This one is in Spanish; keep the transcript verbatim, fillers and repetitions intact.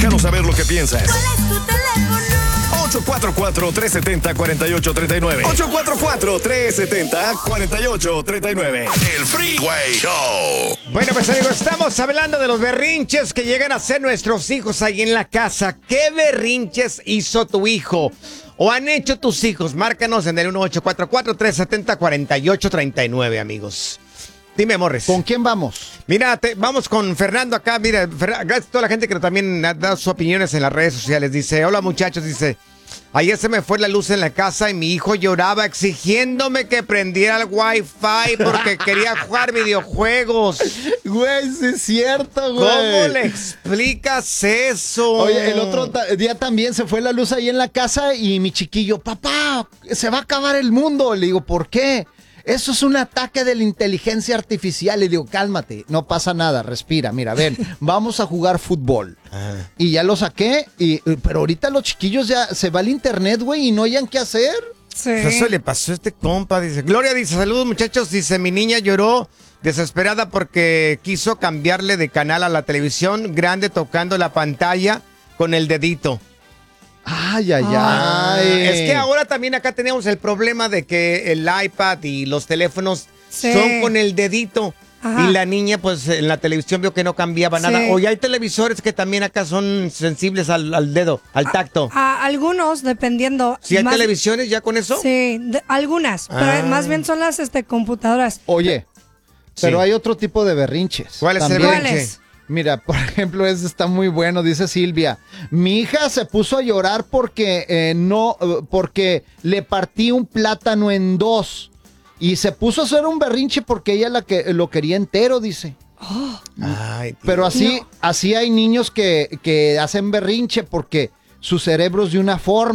Déjanos saber lo que piensas. ¿Cuál es tu teléfono? ocho cuatro cuatro, tres siete cero, cuatro ocho tres nueve. ocho cuatro cuatro, tres siete cero, cuatro ocho tres nueve. El Freeway Show. Bueno, pues amigos, estamos hablando de los berrinches que llegan a ser nuestros hijos ahí en la casa. ¿Qué berrinches hizo tu hijo? ¿O han hecho tus hijos? Márcanos en el uno ocho cuatro cuatro, tres siete cero, cuatro ocho tres nueve, amigos. Dime, Morris. ¿Con quién vamos? Mira, te, vamos con Fernando acá. Mira, Fer, gracias a toda la gente que también ha dado sus opiniones en las redes sociales. Dice, hola muchachos, dice, ayer se me fue la luz en la casa y mi hijo lloraba exigiéndome que prendiera el wifi porque quería jugar videojuegos. Güey, sí es cierto, güey. ¿Cómo le explicas eso? Oye, el otro ta- día también se fue la luz ahí en la casa y mi chiquillo, papá, se va a acabar el mundo. Le digo, ¿por qué? Eso es un ataque de la inteligencia artificial. Le digo, cálmate, no pasa nada, respira. Mira, ven, vamos a jugar fútbol. Ah. Y ya lo saqué, y, pero ahorita los chiquillos ya se va al internet, güey, y no hayan qué hacer. Sí. Pues eso le pasó a este compa, dice. Gloria dice, saludos muchachos, dice, mi niña lloró desesperada porque quiso cambiarle de canal a la televisión grande tocando la pantalla con el dedito. Ay, ay, ah, ay. Es que ahora también acá tenemos el problema de que el iPad y los teléfonos sí. son con el dedito. Ajá. Y la niña, pues, en la televisión vio que no cambiaba sí. nada. O ya hay televisores que también acá son sensibles al, al dedo, al tacto. A, a algunos, dependiendo. ¿Sí hay más, televisiones ya con eso? Sí, de, algunas. Ah. Pero más bien son las este, computadoras. Oye, pero sí. hay otro tipo de berrinches. ¿Cuál es también. el berrinche? ¿Cuál es? Mira, por ejemplo, este está muy bueno, dice Silvia. Mi hija se puso a llorar porque eh, no, porque le partí un plátano en dos. Y se puso a hacer un berrinche porque ella la que, lo quería entero, dice. Oh. Ay, pero así, no. así hay niños que, que hacen berrinche porque su cerebro es de una forma.